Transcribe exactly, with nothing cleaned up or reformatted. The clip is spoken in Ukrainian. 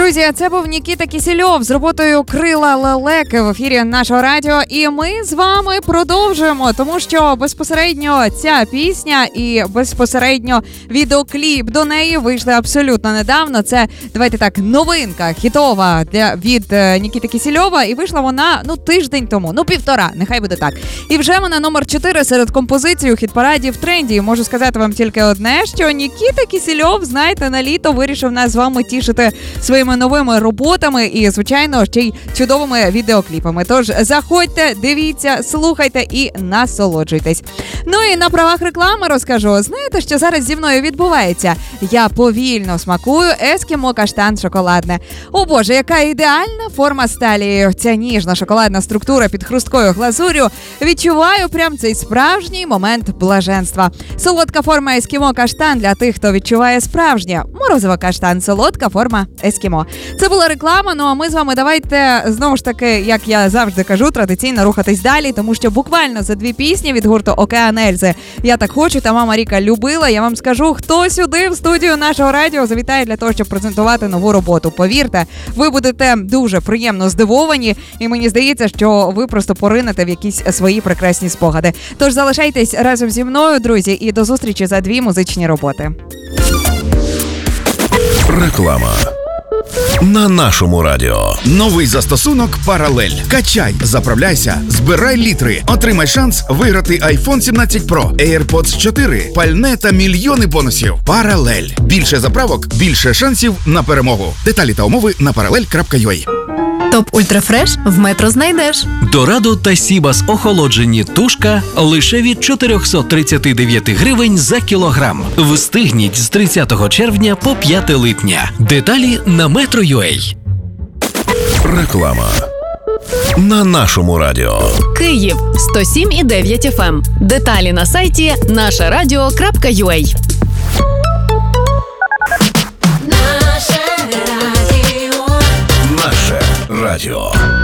Друзі, це був Нікіта Кісельов з роботою «Крила лелеки» в ефірі нашого радіо. І ми з вами продовжуємо, тому що безпосередньо ця пісня і безпосередньо відеокліп до неї вийшли абсолютно недавно. Це, давайте так, новинка хітова для, від е, Нікіти Кісельова. І вийшла вона, ну, тиждень тому, ну, півтора, нехай буде так. І вже вона номер чотири серед композицій у хіт-параді в тренді. І можу сказати вам тільки одне, що Нікіта Кісельов, знаєте, на літо вирішив нас з вами тішити своїми новими роботами і, звичайно, ще й чудовими відеокліпами. Тож заходьте, дивіться, слухайте і насолоджуйтесь. Ну і на правах реклами розкажу. Знаєте, що зараз зі мною відбувається? Я повільно смакую ескімо каштан шоколадне. О боже, яка ідеальна форма сталі. Ця ніжна шоколадна структура під хрусткою глазур'ю. Відчуваю прям цей справжній момент блаженства. Солодка форма ескімо каштан для тих, хто відчуває справжнє. Морозиво каштан, солодка форма ескімо. Це була реклама, ну а ми з вами давайте, знову ж таки, як я завжди кажу, традиційно рухатись далі, тому що буквально за дві пісні від гурту «Океан Ельзи» «Я так хочу» та «Мама Ріка любила», я вам скажу, хто сюди в студію нашого радіо завітає для того, щоб презентувати нову роботу. Повірте, ви будете дуже приємно здивовані, і мені здається, що ви просто поринете в якісь свої прекрасні спогади. Тож залишайтесь разом зі мною, друзі, і до зустрічі за дві музичні роботи. Реклама. На нашому радіо. Новий застосунок «Паралель». Качай, заправляйся, збирай літри. Отримай шанс виграти айфон сімнадцять Pro, AirPods чотири, пальне та мільйони бонусів. «Паралель». Більше заправок, більше шансів на перемогу. Деталі та умови на паралель крапка ю а. Топ Ультрафреш в Метро знайдеш. Дорадо та Сібас охолоджені тушка лише від чотириста тридцять дев'ять гривень за кілограм. Встигніть з тридцятого червня по п'яте липня. Деталі на метро крапка ю а. Реклама. На нашому радіо. Київ сто сім і дев'ять еф ем. Деталі на сайті наше радіо крапка ю а. Наше радіо.